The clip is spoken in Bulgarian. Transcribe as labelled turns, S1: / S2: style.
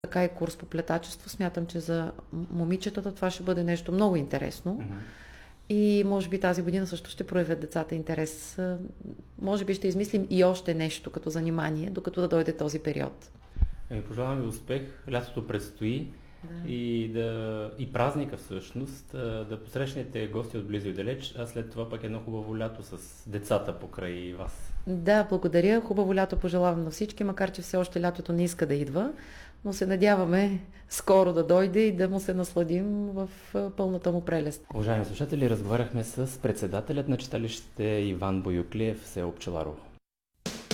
S1: така и курс по плетачество. Смятам, че за момичетата това ще бъде нещо много интересно. И може би тази година също ще проявят децата интерес. Може би ще измислим и още нещо като занимание, докато да дойде този период.
S2: Пожелавам ви успех. Лятото предстои. Да. И празника всъщност, да посрещнете гости от близо и далеч, а след това пък едно хубаво лято с децата покрай вас.
S1: Да, благодаря. Хубаво лято пожелавам на всички, макар че все още лятото не иска да идва, но се надяваме скоро да дойде и да му се насладим в пълната му прелест.
S2: Уважаеми слушатели, разговаряхме с председателят на читалище Иван Боюклиев в село Пчеларово.